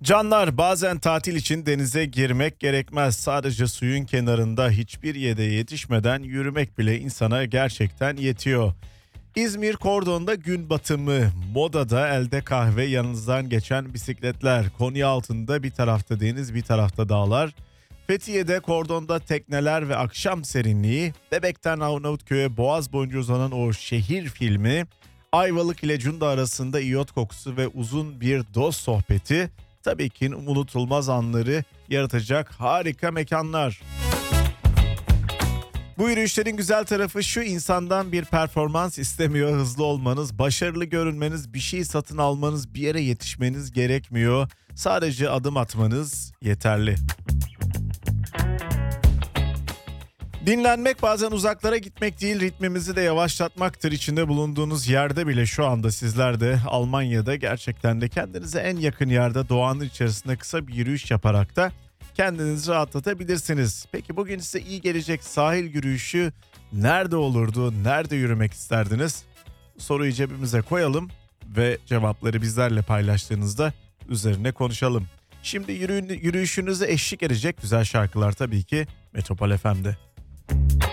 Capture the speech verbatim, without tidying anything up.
Canlar, bazen tatil için denize girmek gerekmez. Sadece suyun kenarında hiçbir yere yetişmeden yürümek bile insana gerçekten yetiyor. İzmir Kordon'da gün batımı, Moda'da elde kahve, yanınızdan geçen bisikletler, Konyaaltı'nda bir tarafta deniz bir tarafta dağlar, Fethiye'de Kordon'da tekneler ve akşam serinliği, Bebek'ten Arnavutköy'e Boğaz boyunca uzanan o şehir filmi, Ayvalık ile Cunda arasında iyot kokusu ve uzun bir dost sohbeti, tabii ki unutulmaz anları yaratacak harika mekanlar. Bu yürüyüşlerin güzel tarafı şu: insandan bir performans istemiyor, hızlı olmanız, başarılı görünmeniz, bir şey satın almanız, bir yere yetişmeniz gerekmiyor. Sadece adım atmanız yeterli. Dinlenmek bazen uzaklara gitmek değil, ritmimizi de yavaşlatmaktır. İçinde bulunduğunuz yerde bile şu anda sizler de Almanya'da gerçekten de kendinize en yakın yerde doğanın içerisinde kısa bir yürüyüş yaparak da kendinizi rahatlatabilirsiniz. Peki bugün size iyi gelecek sahil yürüyüşü nerede olurdu? Nerede yürümek isterdiniz? Soruyu cebimize koyalım ve cevapları bizlerle paylaştığınızda üzerine konuşalım. Şimdi yürüyün, yürüyüşünüze eşlik edecek güzel şarkılar tabii ki Metropol F M'de.